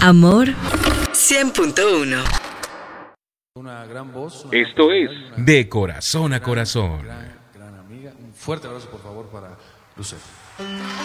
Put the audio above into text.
Amor 100.1. Una gran voz. Esto es De Corazón a Corazón. Gran amiga. Un fuerte abrazo, por favor, para Lucero.